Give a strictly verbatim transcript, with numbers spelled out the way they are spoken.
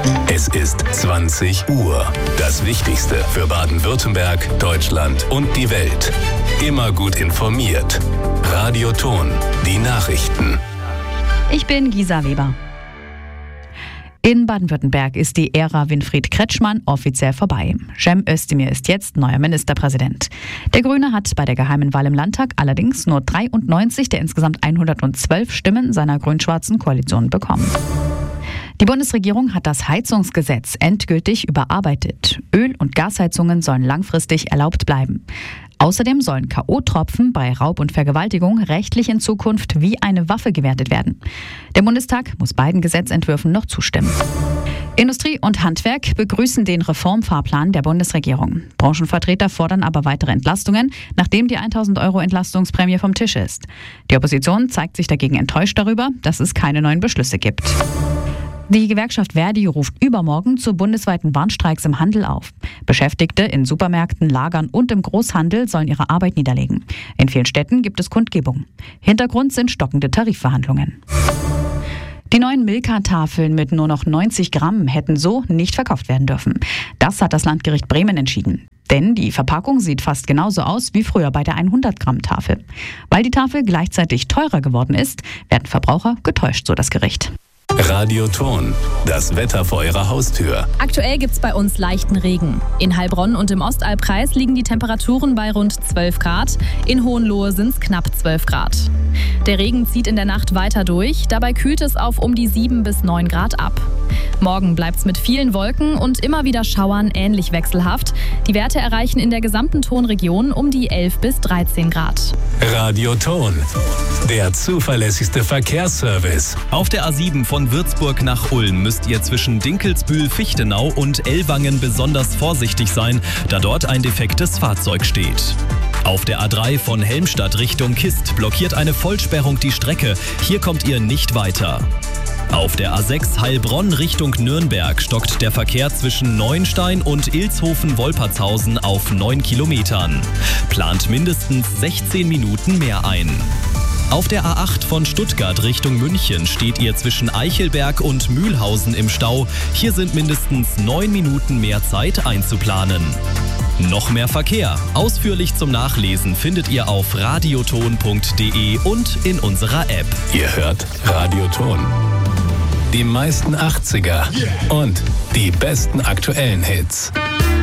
Es ist zwanzig Uhr. Das Wichtigste für Baden-Württemberg, Deutschland und die Welt. Immer gut informiert. Radio Thon, die Nachrichten. Ich bin Gisa Weber. In Baden-Württemberg ist die Ära Winfried Kretschmann offiziell vorbei. Cem Özdemir ist jetzt neuer Ministerpräsident. Der Grüne hat bei der geheimen Wahl im Landtag allerdings nur dreiundneunzig der insgesamt hundertzwölf Stimmen seiner grün-schwarzen Koalition bekommen. Die Bundesregierung hat das Heizungsgesetz endgültig überarbeitet. Öl- und Gasheizungen sollen langfristig erlaubt bleiben. Außerdem sollen K O-Tropfen bei Raub und Vergewaltigung rechtlich in Zukunft wie eine Waffe gewertet werden. Der Bundestag muss beiden Gesetzentwürfen noch zustimmen. Industrie und Handwerk begrüßen den Reformfahrplan der Bundesregierung. Branchenvertreter fordern aber weitere Entlastungen, nachdem die tausend Euro Entlastungsprämie vom Tisch ist. Die Opposition zeigt sich dagegen enttäuscht darüber, dass es keine neuen Beschlüsse gibt. Die Gewerkschaft Verdi ruft übermorgen zu bundesweiten Warnstreiks im Handel auf. Beschäftigte in Supermärkten, Lagern und im Großhandel sollen ihre Arbeit niederlegen. In vielen Städten gibt es Kundgebungen. Hintergrund sind stockende Tarifverhandlungen. Die neuen Milka-Tafeln mit nur noch neunzig Gramm hätten so nicht verkauft werden dürfen. Das hat das Landgericht Bremen entschieden. Denn die Verpackung sieht fast genauso aus wie früher bei der hundert Gramm Tafel. Weil die Tafel gleichzeitig teurer geworden ist, werden Verbraucher getäuscht, so das Gericht. Radio Thon, das Wetter vor Ihrer Haustür. Aktuell gibt's bei uns leichten Regen. In Heilbronn und im Ostalbkreis liegen die Temperaturen bei rund zwölf Grad. In Hohenlohe sind's knapp zwölf Grad. Der Regen zieht in der Nacht weiter durch. Dabei kühlt es auf um die sieben bis neun Grad ab. Morgen bleibt's mit vielen Wolken und immer wieder Schauern ähnlich wechselhaft. Die Werte erreichen in der gesamten Thonregion um die elf bis dreizehn Grad. Radio Thon, der zuverlässigste Verkehrsservice. Auf der A sieben von Würzburg nach Ulm müsst ihr zwischen Dinkelsbühl-Fichtenau und Ellwangen besonders vorsichtig sein, da dort ein defektes Fahrzeug steht. Auf der A drei von Helmstadt Richtung Kist blockiert eine Vollsperrung die Strecke. Hier kommt ihr nicht weiter. Auf der A sechs Heilbronn Richtung Nürnberg stockt der Verkehr zwischen Neuenstein und Ilshofen-Wolpertshausen auf neun Kilometern. Plant mindestens sechzehn Minuten mehr ein. Auf der A acht von Stuttgart Richtung München steht ihr zwischen Eichelberg und Mühlhausen im Stau. Hier sind mindestens neun Minuten mehr Zeit einzuplanen. Noch mehr Verkehr. Ausführlich zum Nachlesen findet ihr auf radioton punkt de und in unserer App. Ihr hört Radio Thon. Die meisten achtziger und die besten aktuellen Hits.